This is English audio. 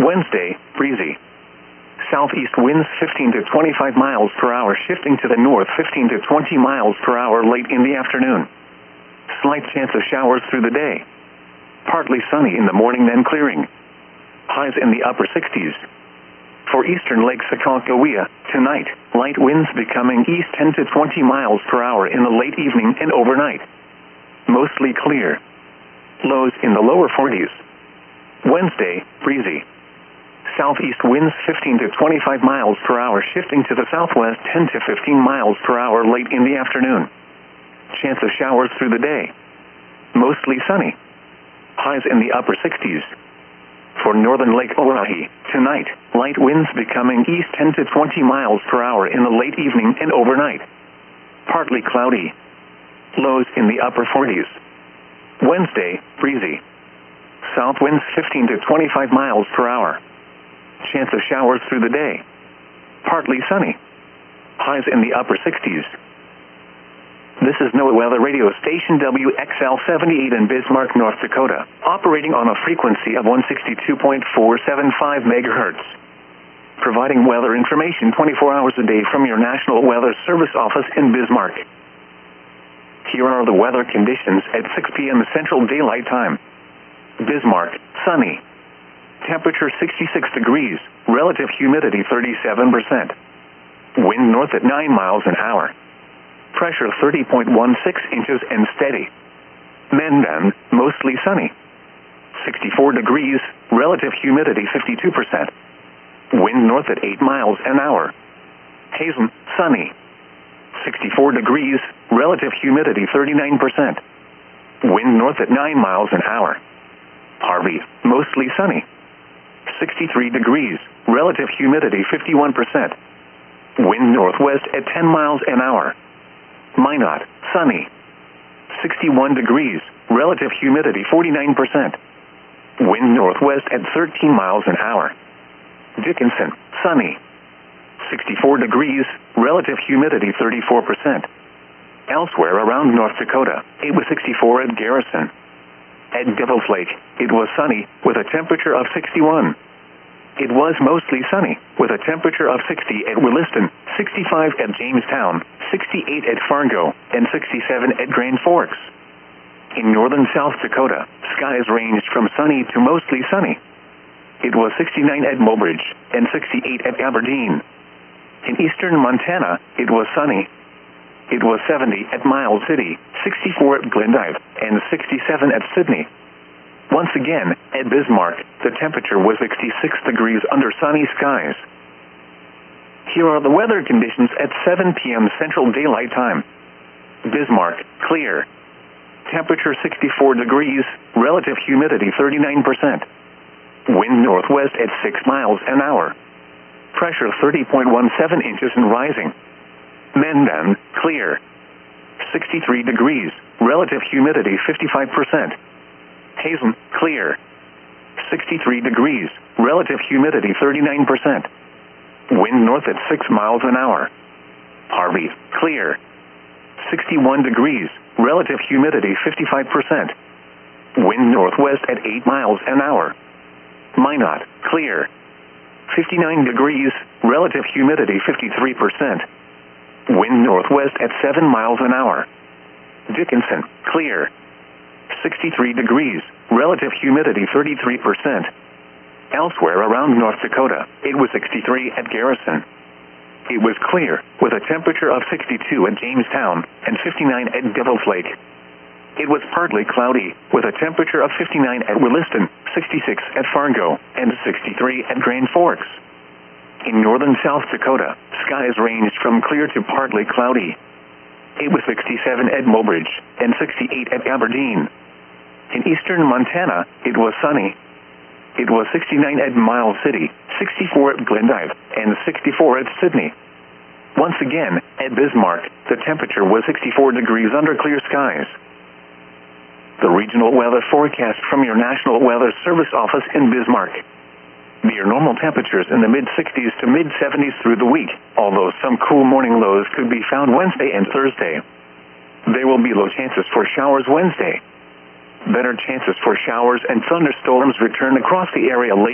Wednesday, breezy. Southeast winds 15 to 25 miles per hour, shifting to the north 15 to 20 miles per hour late in the afternoon. Slight chance of showers through the day. Partly sunny in the morning, then clearing. Highs in the upper 60s. For eastern Lake Sakakawea, tonight, light winds becoming east 10 to 20 miles per hour in the late evening and overnight. Mostly clear. Lows in the lower 40s. Wednesday, breezy. Southeast winds 15 to 25 miles per hour, shifting to the southwest 10 to 15 miles per hour late in the afternoon. Chance of showers through the day. Mostly sunny. Highs in the upper 60s. For northern Lake Oahe, tonight, light winds becoming east 10 to 20 miles per hour in the late evening and overnight. Partly cloudy. Lows in the upper 40s. Wednesday, breezy. South winds 15 to 25 miles per hour. Chance of showers through the day. Partly sunny. Highs in the upper 60s. This is NOAA Weather Radio Station WXL-78 in Bismarck, North Dakota, operating on a frequency of 162.475 megahertz. Providing weather information 24 hours a day from your National Weather Service office in Bismarck. Here are the weather conditions at 6 p.m. Central Daylight Time. Bismarck, sunny. Temperature 66 degrees, relative humidity 37%. Wind north at 9 miles an hour. Pressure 30.16 inches and steady. Mendon, mostly sunny. 64 degrees, relative humidity 52%. Wind north at 8 miles an hour. Hazen, sunny. 64 degrees, relative humidity 39%. Wind north at 9 miles an hour. Harvey, mostly sunny. 63 degrees, relative humidity 51%. Wind northwest at 10 miles an hour. Minot, sunny. 61 degrees, relative humidity 49%. Wind northwest at 13 miles an hour. Dickinson, sunny. 64 degrees, relative humidity 34%. Elsewhere around North Dakota, it was 64 at Garrison. At Devil's Lake, it was sunny, with a temperature of 61. It was mostly sunny, with a temperature of 60 at Williston, 65 at Jamestown, 68 at Fargo, and 67 at Grand Forks. In northern South Dakota, skies ranged from sunny to mostly sunny. It was 69 at Mobridge, and 68 at Aberdeen. In eastern Montana, it was sunny. It was 70 at Miles City, 64 at Glendive, and 67 at Sydney. Once again, at Bismarck, the temperature was 66 degrees under sunny skies. Here are the weather conditions at 7 p.m. Central Daylight Time. Bismarck, clear. Temperature 64 degrees, relative humidity 39%. Wind northwest at 6 miles an hour. Pressure 30.17 inches and rising. Mendon, clear. 63 degrees, relative humidity 55%. Hazen, clear. 63 degrees, relative humidity 39%. Wind north at 6 miles an hour. Harvey, clear. 61 degrees, relative humidity 55%. Wind northwest at 8 miles an hour. Minot, clear. 59 degrees, relative humidity 53%. Wind northwest at 7 miles an hour. Dickinson, clear. 63 degrees, relative humidity 33%. Elsewhere around North Dakota, it was 63 at Garrison. It was clear, with a temperature of 62 at Jamestown and 59 at Devil's Lake. It was partly cloudy, with a temperature of 59 at Williston, 66 at Fargo, and 63 at Grand Forks. In northern South Dakota, skies ranged from clear to partly cloudy. It was 67 at Mobridge and 68 at Aberdeen. In eastern Montana, it was sunny. It was 69 at Miles City, 64 at Glendive, and 64 at Sydney. Once again, at Bismarck, the temperature was 64 degrees under clear skies. The regional weather forecast from your National Weather Service office in Bismarck. Near normal temperatures in the mid-60s to mid-70s through the week, although some cool morning lows could be found Wednesday and Thursday. There will be low chances for showers Wednesday. Better chances for showers and thunderstorms return across the area late